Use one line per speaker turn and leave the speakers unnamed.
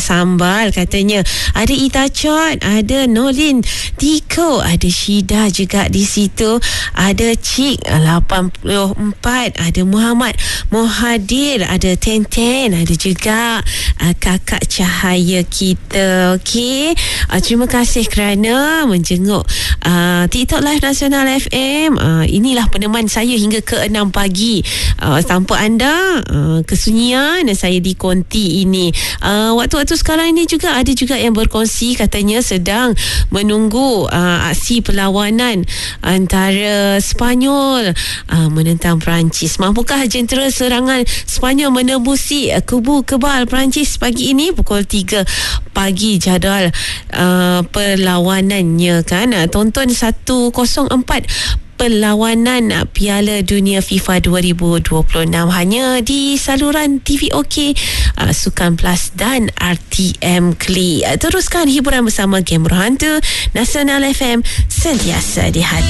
sambal katanya. Ada Itachot, ada Nolin Tiko, ada Syida juga di situ, ada Cik 84, ada Muhammad Mohadir, ada Tenten, ada juga kakak cahaya kita. Okey, terima kasih kerana menjenguk TikTok Live Nasional FM. Inilah peneman saya hingga ke 6 pagi tanpa anda kesunyian saya di konti ini. Waktu-waktu sekarang ini juga ada juga yang berkongsi katanya sedang menunggu aksi perlawanan antara Sepanyol menentang Perancis. Mampukah jentera serangan Sepanyol menembusi kubu kebal Perancis pagi ini pukul 3 pagi jadual perlawanannya kan. Tonton 104 perlawanan Piala Dunia FIFA 2026 hanya di saluran TV OK, Sukan Plus dan RTM Klik. Teruskan hiburan bersama Game Hantu Nasional FM, sentiasa di hati.